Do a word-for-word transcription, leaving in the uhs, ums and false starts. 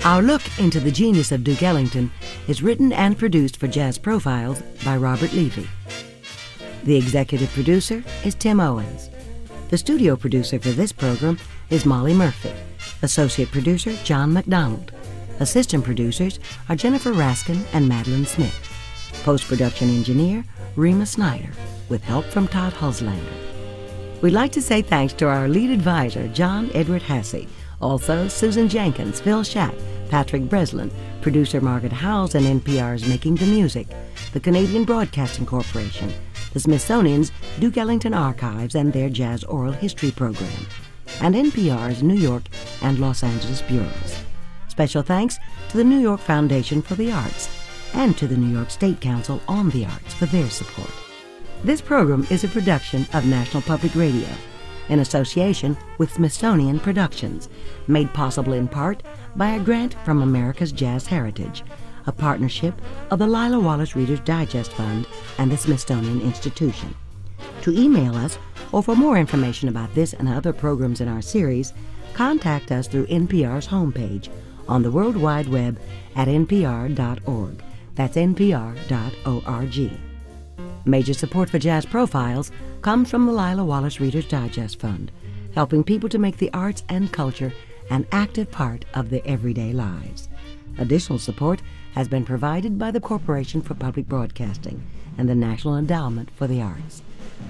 Our look into the genius of Duke Ellington is written and produced for Jazz Profiles by Robert Levy. The executive producer is Tim Owens. The studio producer for this program is Molly Murphy. Associate producer, John McDonald. Assistant producers are Jennifer Raskin and Madeline Smith. Post-production engineer, Rima Snyder, with help from Todd Huslander. We'd like to say thanks to our lead advisor, John Edward Hassey, also Susan Jenkins, Phil Schapp, Patrick Breslin, producer Margaret Howes, and N P R's Making the Music, the Canadian Broadcasting Corporation, the Smithsonian's Duke Ellington Archives and their Jazz Oral History program, and N P R's New York and Los Angeles bureaus. Special thanks to the New York Foundation for the Arts and to the New York State Council on the Arts for their support. This program is a production of National Public Radio in association with Smithsonian Productions, made possible in part by a grant from America's Jazz Heritage, a partnership of the Lila Wallace Reader's Digest Fund and the Smithsonian Institution. To email us or for more information about this and other programs in our series, contact us through N P R's homepage on the World Wide Web at N P R dot org. That's N P R dot org. Major support for Jazz Profiles comes from the Lila Wallace Reader's Digest Fund, helping people to make the arts and culture an active part of their everyday lives. Additional support has been provided by the Corporation for Public Broadcasting and the National Endowment for the Arts.